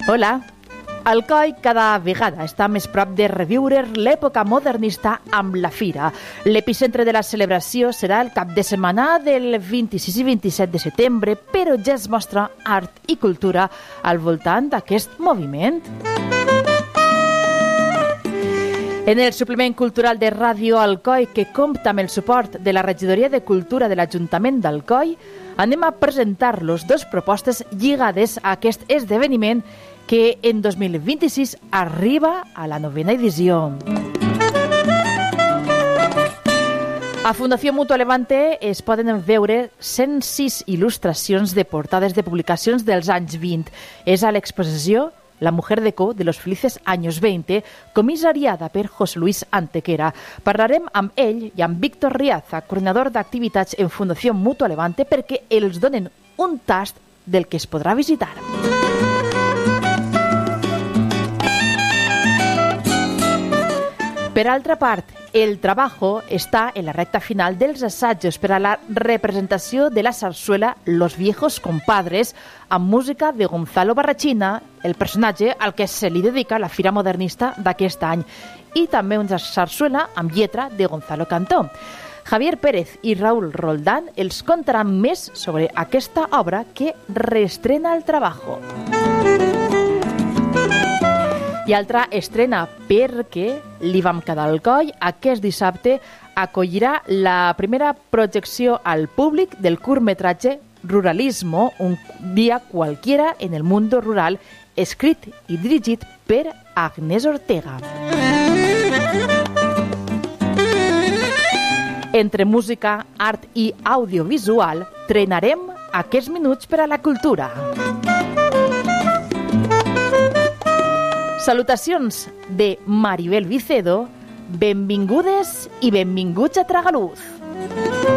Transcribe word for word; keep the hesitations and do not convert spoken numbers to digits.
Hola. Alcoi cada vegada està més prop de reviure l'època modernista amb la Fira. L'epicentre de la celebració serà el cap de setmana del vint-i-sis i vint-i-set de setembre, però ja es mostra art i cultura al voltant d'aquest moviment. En el suplement cultural de Ràdio Alcoi, que compta amb el suport de la Regidoria de Cultura de l'Ajuntament d'Alcoi, anem a presentar-los dues propostes lligades a aquest esdeveniment que en dos mil vint-i-sis arriba a la novena edició. A Fundació Mutua Levante es poden veure cent sis il·lustracions de portades de publicacions dels anys vint. És a l'exposició La Mujer de Co de los Felices Años veinte, comissariada per José Luis Antequera. Parlarem amb ell i amb Víctor Riaza, coordinador d'activitats en Fundació Mutua Levante, perquè els donen un tast del que es podrà visitar. Per altra part, el trabajo està en la recta final dels assajos per a la representació de la sarsuela Los Viejos Compadres amb música de Gonzalo Barrachina, el personatge al que se li dedica la Fira Modernista d'aquest any, i també una sarsuela amb lletra de Gonzalo Cantó. Javier Pérez i Raúl Roldán els contaran més sobre aquesta obra que reestrena el trabajo. I altra estrena, perquè l'I V A M Cadalcoy aquest dissabte acollirà la primera projecció al públic del curtmetratge Ruralismo, un día cualquiera en el mundo rural, escrit i dirigit per Agnès Ortega. Entre música, art i audiovisual, trenarem aquests minuts per a la cultura. Salutacions de Maribel Vicedo, benvingudes i benvinguts a Tragaluz.